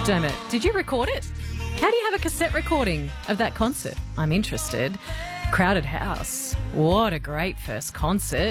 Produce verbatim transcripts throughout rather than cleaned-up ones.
Dermot, did you record it? How do you have a cassette recording of that concert? I'm interested. Crowded House. What a great first concert.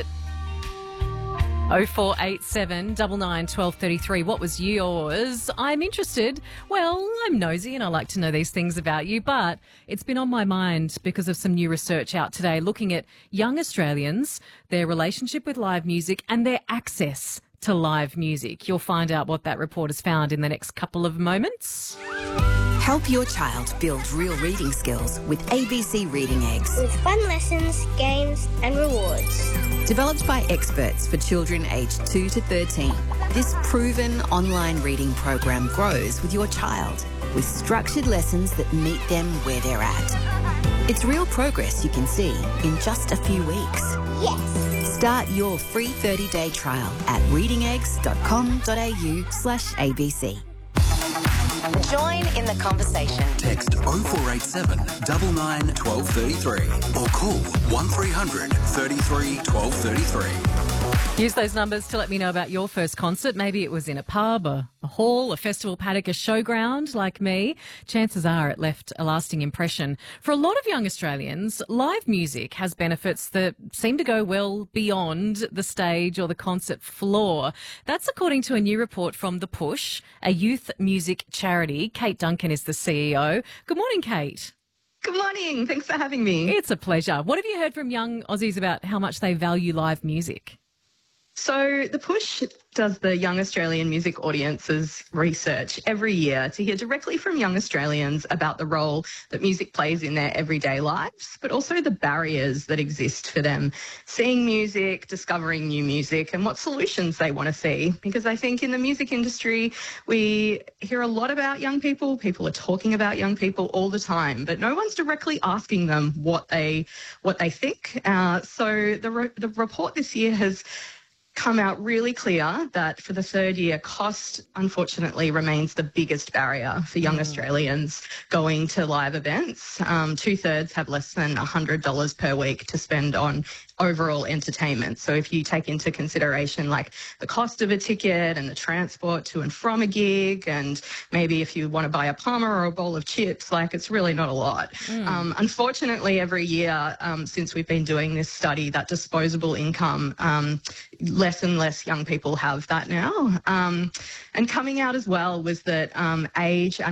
oh four eight seven, nine nine, one two three three. What was yours? I'm interested. Well, I'm nosy and I like to know these things about you, but it's been on my mind because of some new research out today looking at young Australians, their relationship with live music and their access to live music. You'll find out what that report has found in the next couple of moments. Help your child build real reading skills with A B C Reading Eggs. With fun lessons, games and rewards. Developed by experts for children aged two to thirteen, this proven online reading program grows with your child with structured lessons that meet them where they're at. It's real progress you can see in just a few weeks. Yes! Start your free thirty-day trial at readingeggs.com.au slash ABC. Join in the conversation. Text oh four eight seven, nine nine, one two three three or call one three hundred, thirty-three, twelve thirty-three. Use those numbers to let me know about your first concert. Maybe it was in a pub, a, a hall, a festival paddock, a showground like me. Chances are it left a lasting impression. For a lot of young Australians, live music has benefits that seem to go well beyond the stage or the concert floor. That's according to a new report from The Push, a youth music charity. Kate Duncan is the C E O. Good morning, Kate. Good morning. Thanks for having me. It's a pleasure. What have you heard from young Aussies about how much they value live music? So The Push does the Young Australian Music Audiences research every year to hear directly from young Australians about the role that music plays in their everyday lives, but also the barriers that exist for them seeing music, discovering new music, and what solutions they want to see. Because I think in the music industry, we hear a lot about young people. People are talking about young people all the time, but no one's directly asking them what they what they think. Uh, so the re- the report this year has come out really clear that for the third year, cost, unfortunately, remains the biggest barrier for young mm. Australians going to live events. Um, two-thirds have less than one hundred dollars per week to spend on overall entertainment. So if you take into consideration like the cost of a ticket and the transport to and from a gig, and maybe if you want to buy a Palmer or a bowl of chips, like it's really not a lot. Mm. Um, unfortunately, every year um, since we've been doing this study, that disposable income, um, less and less young people have that now. Um, and coming out as well was that um, age and